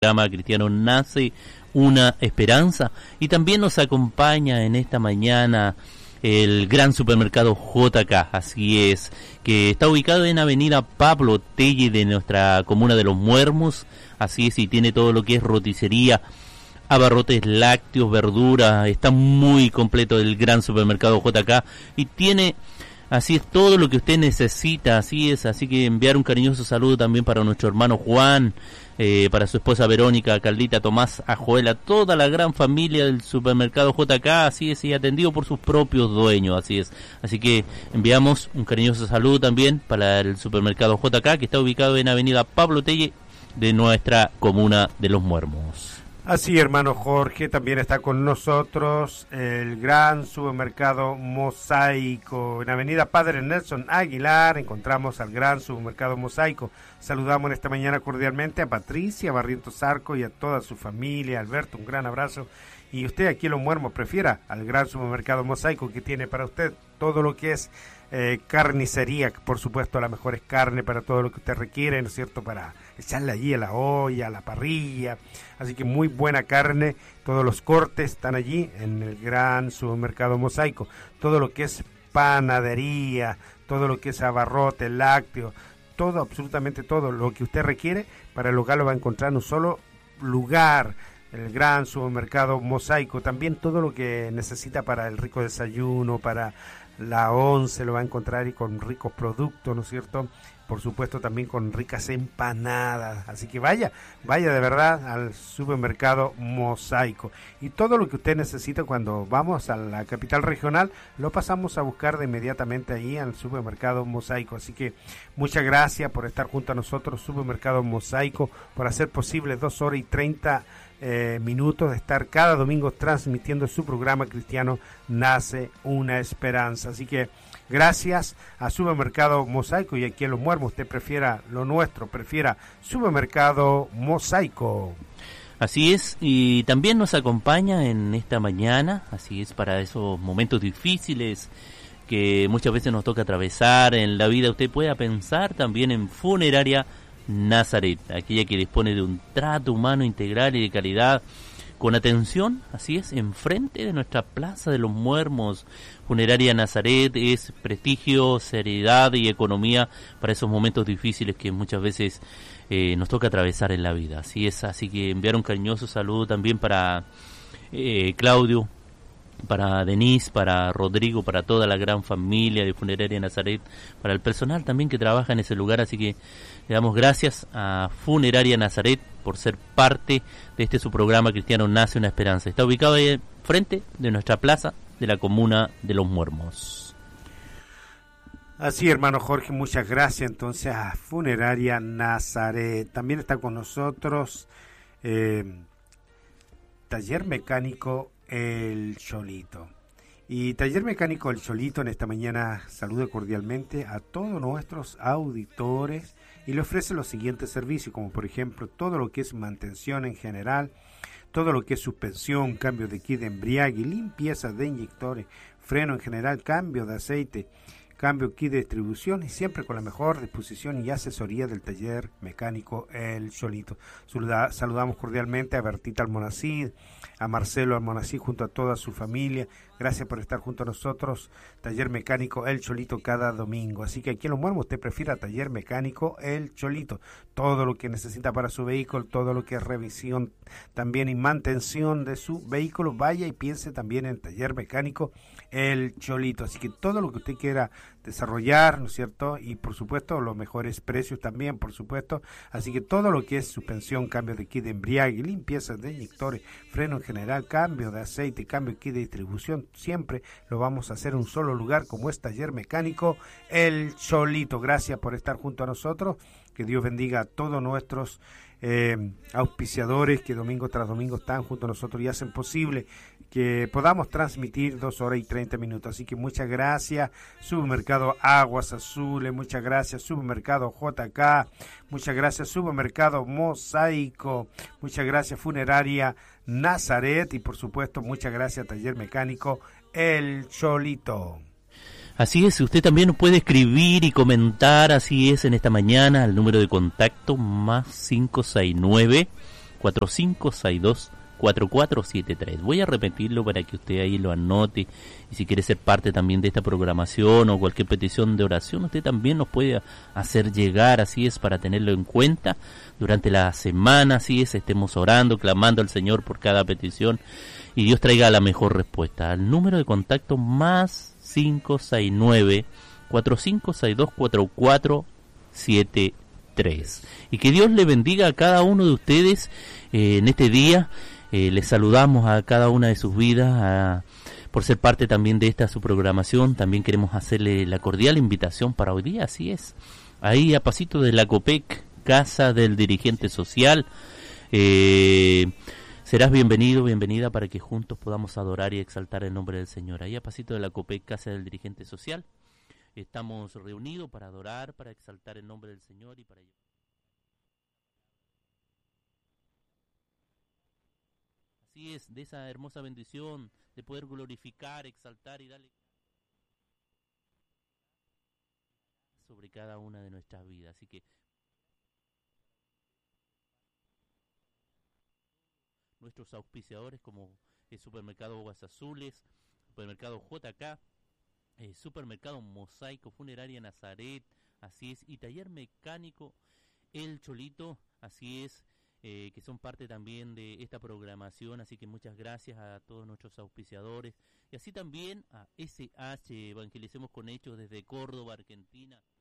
programa cristiano Nace una Esperanza, y también nos acompaña en esta mañana el gran supermercado JK, así es, que está ubicado en avenida Pablo Telle de nuestra comuna de Los Muermos, así es, y tiene todo lo que es roticería, abarrotes lácteos, verduras, está muy completo el gran supermercado JK y tiene, así es, todo lo que usted necesita, así es, así que enviar un cariñoso saludo también para nuestro hermano Juan, para su esposa Verónica, Carlita, Tomás, Ajuela, toda la gran familia del supermercado JK, así es, y atendido por sus propios dueños, así es. Así que enviamos un cariñoso saludo también para el supermercado JK, que está ubicado en avenida Pablo Telle de nuestra comuna de Los Muermos. Así, hermano Jorge, también está con nosotros el gran supermercado Mosaico. En avenida Padre Nelson Aguilar encontramos al gran supermercado Mosaico. Saludamos en esta mañana cordialmente a Patricia Barrientos Arco y a toda su familia. Alberto, un gran abrazo. Y usted aquí en Los Muermos prefiera al gran supermercado Mosaico, que tiene para usted todo lo que es carnicería, por supuesto, las mejores carnes para todo lo que usted requiere, ¿no es cierto?, para echarle allí a la olla, a la parrilla. Así que muy buena carne, todos los cortes están allí en el gran supermercado Mosaico. Todo lo que es panadería, todo lo que es abarrote, lácteo, todo, absolutamente todo lo que usted requiere para el hogar lo va a encontrar en un solo lugar. El gran supermercado Mosaico, también todo lo que necesita para el rico desayuno, para la once, lo va a encontrar y con ricos productos, ¿no es cierto? Por supuesto también con ricas empanadas, así que vaya de verdad al supermercado Mosaico. Y todo lo que usted necesita cuando vamos a la capital regional, lo pasamos a buscar de inmediatamente ahí al supermercado Mosaico. Así que muchas gracias por estar junto a nosotros, supermercado Mosaico, por hacer posible 2 horas y 30 minutos de estar cada domingo transmitiendo su programa cristiano Nace una Esperanza. Así que gracias a Supermercado Mosaico, y aquí en Los Muermos usted prefiera lo nuestro, prefiera Supermercado Mosaico. Así es, y también nos acompaña en esta mañana, así es, para esos momentos difíciles que muchas veces nos toca atravesar en la vida. Usted pueda pensar también en Funeraria Nazaret, aquella que dispone de un trato humano integral y de calidad, con atención, así es, enfrente de nuestra Plaza de Los Muermos. Funeraria Nazaret es prestigio, seriedad y economía para esos momentos difíciles que muchas veces nos toca atravesar en la vida, así es. Así que enviar un cariñoso saludo también para Claudio, para Denise, para Rodrigo, para toda la gran familia de Funeraria Nazaret, para el personal también que trabaja en ese lugar. Así que le damos gracias a Funeraria Nazaret por ser parte de este su programa cristiano Nace una Esperanza. Está ubicado ahí frente de nuestra plaza de la comuna de Los Muermos. Así, hermano Jorge, muchas gracias entonces a Funeraria Nazaret. También está con nosotros Taller Mecánico El Cholito. Y Taller Mecánico El Cholito en esta mañana saluda cordialmente a todos nuestros auditores y le ofrece los siguientes servicios, como por ejemplo todo lo que es mantención en general, todo lo que es suspensión, cambio de kit de embriague, limpieza de inyectores, freno en general, cambio de aceite, cambio kit de distribución, y siempre con la mejor disposición y asesoría del Taller Mecánico El Cholito. Saludamos cordialmente a Bertita Almonacid, a Marcelo Almonacid junto a toda su familia. Gracias por estar junto a nosotros, Taller Mecánico El Cholito, cada domingo. Así que aquí en Los Muermos usted prefiera Taller Mecánico El Cholito. Todo lo que necesita para su vehículo, todo lo que es revisión también y mantención de su vehículo, vaya y piense también en Taller Mecánico El Cholito. Así que todo lo que usted quiera desarrollar, ¿no es cierto? Y por supuesto los mejores precios también, por supuesto. Así que todo lo que es suspensión, cambio de kit de embriague, limpieza de inyectores, freno en general, cambio de aceite, cambio de kit de distribución, siempre lo vamos a hacer en un solo lugar, como es Taller Mecánico El Cholito. Gracias por estar junto a nosotros. Que Dios bendiga a todos nuestros auspiciadores que domingo tras domingo están junto a nosotros y hacen posible que podamos transmitir 2 horas y 30 minutos. Así que muchas gracias, Supermercado Aguas Azules, muchas gracias, Supermercado JK, muchas gracias, Supermercado Mosaico, muchas gracias, Funeraria Nazaret, y por supuesto muchas gracias, Taller Mecánico El Cholito. Así es, usted también nos puede escribir y comentar, así es, en esta mañana, al número de contacto más 569 4562-4473. Voy a repetirlo para que usted ahí lo anote, y si quiere ser parte también de esta programación o cualquier petición de oración, usted también nos puede hacer llegar, así es, para tenerlo en cuenta durante la semana, así es, estemos orando, clamando al Señor por cada petición y Dios traiga la mejor respuesta. Al número de contacto más 569 4562 4473. Y que Dios le bendiga a cada uno de ustedes en este día. Les saludamos a cada una de sus vidas por ser parte también de esta su programación. También queremos hacerle la cordial invitación para hoy día, así es, ahí a pasito de la COPEC, Casa del Dirigente Social. Serás bienvenido, bienvenida, para que juntos podamos adorar y exaltar el nombre del Señor. Ahí a pasito de la COPEC, Casa del Dirigente Social, estamos reunidos para adorar, para exaltar el nombre del Señor y para... Así es, de esa hermosa bendición de poder glorificar, exaltar y darle sobre cada una de nuestras vidas. Así que nuestros auspiciadores como el Supermercado Aguas Azules, Supermercado JK, Supermercado Mosaico, Funeraria Nazaret, así es, y Taller Mecánico El Cholito, así es, que son parte también de esta programación, así que muchas gracias a todos nuestros auspiciadores, y así también a SH, Evangelicemos con Hechos desde Córdoba, Argentina.